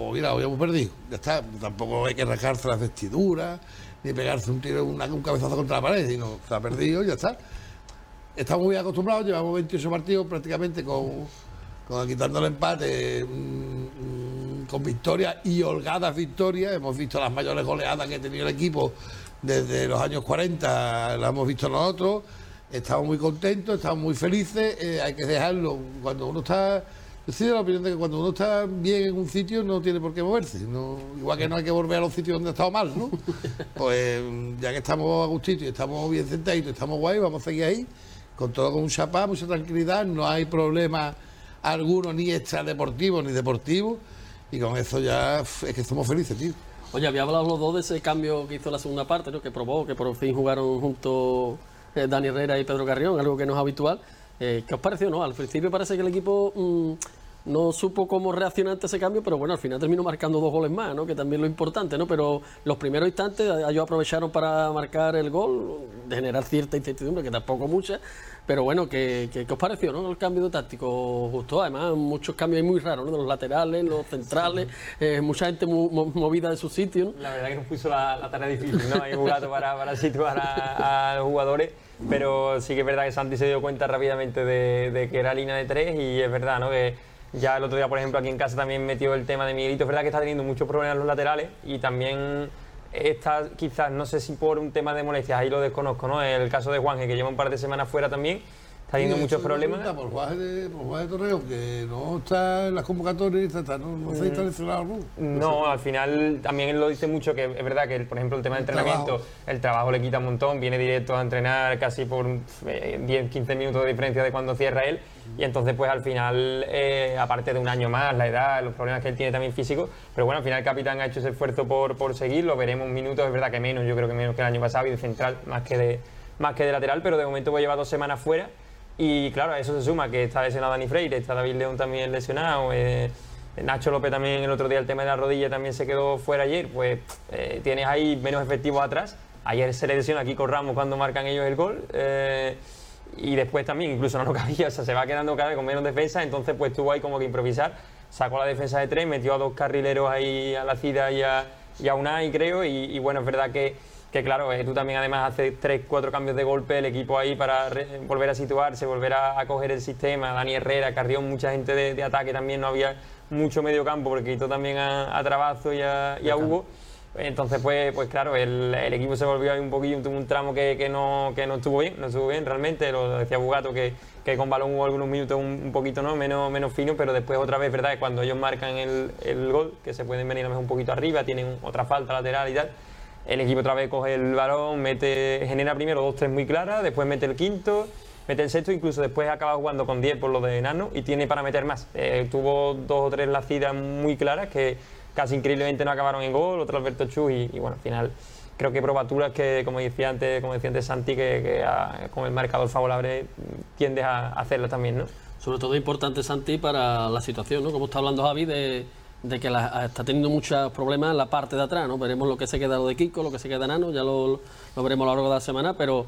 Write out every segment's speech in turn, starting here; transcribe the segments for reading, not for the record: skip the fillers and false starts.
pues mira, hoy hemos perdido, ya está. Tampoco hay que rascarse las vestiduras, ni pegarse un tiro, un cabezazo contra la pared, sino se ha perdido, ya está. Estamos muy acostumbrados, llevamos 28 partidos prácticamente con quitando el empate, con victorias y holgadas victorias. Hemos visto las mayores goleadas que ha tenido el equipo desde los años 40, las hemos visto nosotros. Estamos muy contentos, estamos muy felices, hay que dejarlo. Cuando uno está, yo soy de la opinión de que cuando uno está bien en un sitio no tiene por qué moverse, no, igual que no hay que volver a los sitios donde ha estado mal, ¿no? Pues ya que estamos a gustito y estamos bien sentaditos, estamos guay, vamos a seguir ahí, con todo con un chapá, mucha tranquilidad, no hay problema alguno, ni extradeportivo ni deportivo, y con eso ya es que somos felices, tío. Oye, había hablado los dos de ese cambio que hizo la segunda parte, ¿no? Que probó, que por fin jugaron juntos Dani Herrera y Pedro Carrión, algo que no es habitual. ¿Qué os pareció, no? Al principio parece que el equipo no supo cómo reaccionar ante ese cambio, pero bueno, al final terminó marcando 2 goles más, ¿no? Que también es lo importante, ¿no? Pero los primeros instantes ellos aprovecharon para marcar el gol, de generar cierta incertidumbre, que tampoco mucha, pero bueno, ¿qué os pareció, no? El cambio de táctico justo, además muchos cambios muy raros, ¿no? De los laterales, los centrales, mucha gente movida de su sitio, ¿no? La verdad que nos puso la tarea difícil, ¿no? Hay un gato para situar a los jugadores, pero sí que es verdad que Santi se dio cuenta rápidamente de que era línea de 3 y es verdad, ¿no? Que ya el otro día, por ejemplo, aquí en casa también metió el tema de Miguelito. Es verdad que está teniendo muchos problemas en los laterales y también está, quizás, no sé si por un tema de molestias, ahí lo desconozco, ¿no? El caso de Juanje, que lleva un par de semanas fuera también, está teniendo muchos problemas. Por Juanje de Torreo, que no está en las convocatorias, no se está lesionado. No, al final también él lo dice mucho, que es verdad que, por ejemplo, el tema del entrenamiento, el trabajo le quita un montón, viene directo a entrenar casi por 10-15 minutos de diferencia de cuando cierra él. Y entonces pues al final, aparte de un año más, la edad, los problemas que él tiene también físicos, pero bueno, al final el capitán ha hecho ese esfuerzo por seguirlo, veremos minutos, es verdad que menos, yo creo que menos que el año pasado, y de central más que de lateral, pero de momento pues lleva 2 semanas fuera, y claro, a eso se suma que está lesionado Dani Freire, está David León también lesionado, Nacho López también el otro día, el tema de la rodilla también se quedó fuera ayer, pues tienes ahí menos efectivos atrás. Ayer se le lesiona aquí con Ramos cuando marcan ellos el gol, y después también incluso no lo cabía, o sea, se va quedando cada vez con menos defensa, entonces pues tuvo ahí como que improvisar, sacó la defensa de 3, metió a 2 carrileros ahí, a La Cida y a Unai, creo, y bueno, es verdad que claro, tú también además haces 3-4 cambios de golpe, el equipo ahí para volver a situarse, volver a coger el sistema, Dani Herrera, Carrión, mucha gente de ataque también, no había mucho medio campo porque quitó también a Trabazo y a Hugo. Entonces pues claro, el equipo se volvió ahí un poquillo, tuvo un tramo que no estuvo bien realmente, lo decía Bugato que con balón hubo algunos minutos un poquito menos fino, pero después otra vez, verdad, cuando ellos marcan el gol, que se pueden venir a lo mejor un poquito arriba, tienen otra falta lateral y tal, el equipo otra vez coge el balón, genera primero 2-3 muy claras, después mete el quinto, mete el sexto, incluso después acaba jugando con 10 por lo de Nano y tiene para meter más. Tuvo 2 o 3 lacidas muy claras que casi increíblemente no acabaron en gol, otro Alberto Chus y bueno, al final creo que probaturas que, como decía antes Santi, que con el marcador favorable tiendes a hacerlas también, ¿no? Sobre todo importante, Santi, para la situación, ¿no? Como está hablando Javi, de que está teniendo muchos problemas en la parte de atrás, ¿no? Veremos lo que se queda de Kiko, lo que se queda de Nano, ya lo veremos a lo largo de la semana, pero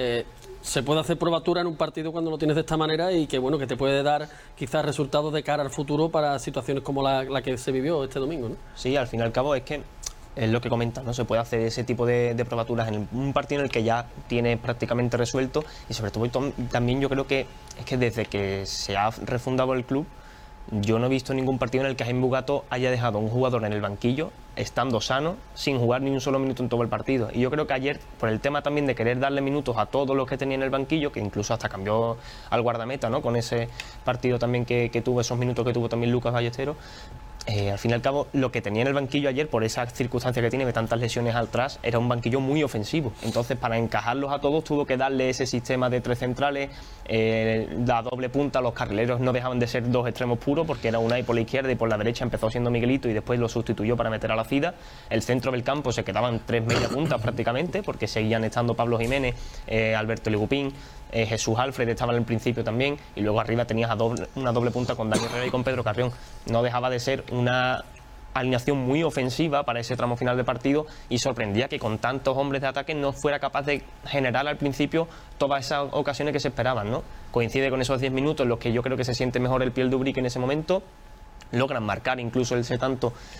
se puede hacer probatura en un partido cuando lo tienes de esta manera y que bueno, que te puede dar quizás resultados de cara al futuro para situaciones como la que se vivió este domingo, ¿no? Sí, al fin y al cabo es que es lo que comentas, ¿no? Se puede hacer ese tipo de probaturas en un partido en el que ya tienes prácticamente resuelto y sobre todo también yo creo que es que desde que se ha refundado el club yo no he visto ningún partido en el que Jaime Bugato haya dejado a un jugador en el banquillo estando sano, sin jugar ni un solo minuto en todo el partido. Y yo creo que ayer, por el tema también de querer darle minutos a todos los que tenía en el banquillo, que incluso hasta cambió al guardameta, ¿no? Con ese partido también que tuvo, esos minutos que tuvo también Lucas Ballesteros, al fin y al cabo, lo que tenía en el banquillo ayer, por esa circunstancia que tiene de tantas lesiones atrás, era un banquillo muy ofensivo. Entonces, para encajarlos a todos, tuvo que darle ese sistema de 3 centrales, la doble punta. Los carrileros no dejaban de ser 2 extremos puros, porque era Unai por la izquierda y por la derecha empezó siendo Miguelito y después lo sustituyó para meter a La Cida. El centro del campo se quedaban 3 media puntas prácticamente, porque seguían estando Pablo Jiménez, Alberto Ligupín, Jesús Alfred estaba en el principio también, y luego arriba tenías una doble punta con Dani Herrera y con Pedro Carrión. No dejaba de ser una alineación muy ofensiva para ese tramo final de partido y sorprendía que con tantos hombres de ataque no fuera capaz de generar al principio todas esas ocasiones que se esperaban, ¿no? Coincide con esos 10 minutos en los que yo creo que se siente mejor el Piel de Ubrique en ese momento, logran marcar incluso ese tanto